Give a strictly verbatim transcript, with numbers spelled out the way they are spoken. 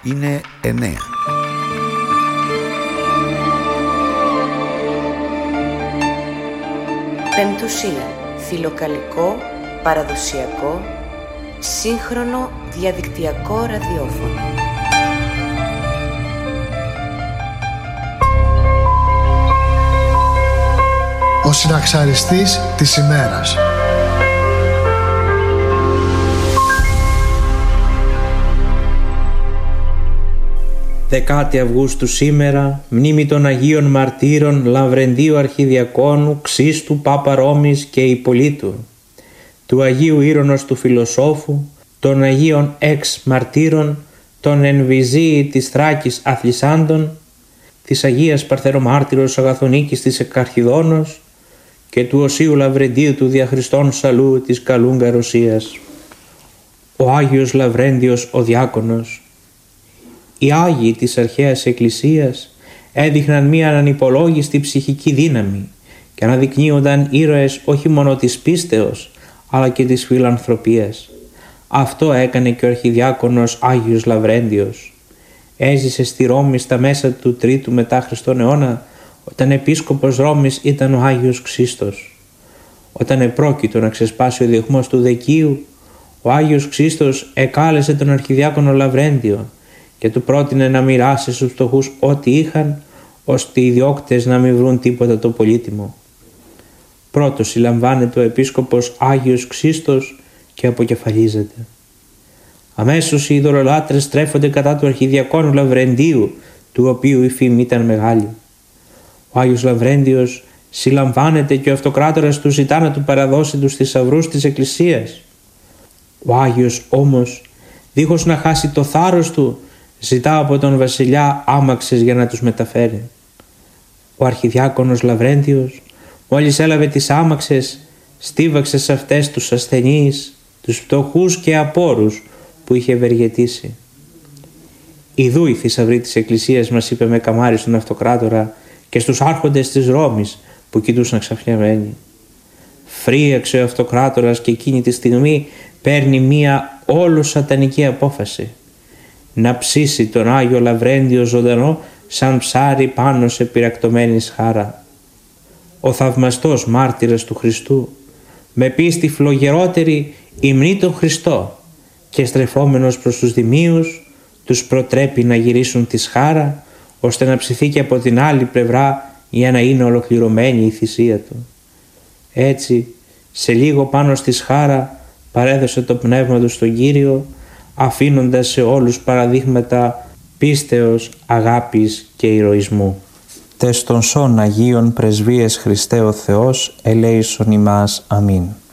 Είναι εννέα. Πεμπτουσία. Φιλοκαλικό, παραδοσιακό, σύγχρονο διαδικτυακό ραδιόφωνο. Ο συναξαριστής της ημέρας. Δεκάτη Αυγούστου σήμερα, μνήμη των Αγίων Μαρτύρων Λαβρεντίου Αρχιδιακόνου, Ξίστου Πάπα Ρώμης και Ιππολίτου, του Αγίου Ήρωνος του Φιλοσόφου, των Αγίων Εξ Μαρτύρων, των Ενβυζίη της Θράκης Αθλισάντων, της Αγίας Παρθενομάρτυρος Αγαθονίκης της Εκαρχιδόνος και του Οσίου Λαβρεντίου του Διαχριστών Σαλού της Καλούγκα Ρωσίας. Ο Άγιος Λαβρέντιος ο Διάκονος. Οι Άγιοι της αρχαίας Εκκλησίας έδειχναν μία ανυπολόγιστη ψυχική δύναμη και αναδεικνύονταν ήρωες όχι μόνο της πίστεως αλλά και της φιλανθρωπίας. Αυτό έκανε και ο Αρχιδιάκονος Άγιος Λαβρέντιος. Έζησε στη Ρώμη στα μέσα του τρίτου μετά Χριστόν αιώνα, όταν επίσκοπος Ρώμης ήταν ο Άγιος Ξίστος. Όταν επρόκειτο να ξεσπάσει ο διωγμός του Δεκίου, ο Άγιος Ξίστος εκάλεσε τον Αρχιδιάκονο Λαβρέντιο και του πρότεινε να μοιράσει στους φτωχούς ό,τι είχαν, ώστε οι διώκτες να μην βρουν τίποτα το πολύτιμο. Πρώτος συλλαμβάνεται ο επίσκοπος Άγιος Ξίστος και αποκεφαλίζεται. Αμέσως οι ειδωλολάτρες στρέφονται κατά του Αρχιδιακόνου Λαβρεντίου, του οποίου η φήμη ήταν μεγάλη. Ο Άγιος Λαβρέντιος συλλαμβάνεται και ο αυτοκράτορας του ζητά να του παραδώσει τους θησαυρούς της Εκκλησίας. Ο Άγιος όμως, δίχως να χάσει το θάρρος του, ζητά από τον βασιλιά άμαξες για να τους μεταφέρει. Ο Αρχιδιάκονος Λαβρέντιος, μόλις έλαβε τις άμαξες, στίβαξε σε αυτές τους ασθενείς, τους φτωχούς και απόρους που είχε ευεργετήσει. «Ιδού οι θησαυροί της Εκκλησίας», μας είπε με καμάρι στον αυτοκράτορα και στους άρχοντες της Ρώμης που κοιτούσαν ξαφνιαμένοι. Φρίαξε ο αυτοκράτορας και εκείνη τη στιγμή παίρνει μία όλο σατανική απόφαση: να ψήσει τον Άγιο Λαβρέντιο ζωντανό σαν ψάρι πάνω σε πυρακτωμένη σχάρα. Ο θαυμαστός μάρτυρας του Χριστού, με πίστη φλογερότερη υμνεί τον Χριστό και στρεφόμενος προς τους δημίους τους προτρέπει να γυρίσουν τη σχάρα, ώστε να ψηθεί και από την άλλη πλευρά για να είναι ολοκληρωμένη η θυσία του. Έτσι, σε λίγο πάνω στη σχάρα παρέδωσε το πνεύμα του στον Κύριο, αφήνοντας σε όλους παραδείγματα πίστεως, αγάπης και ηρωισμού. Τες των σών Αγίων Πρεσβείες Χριστέ ο Θεός, ελέησον ημάς. Αμήν.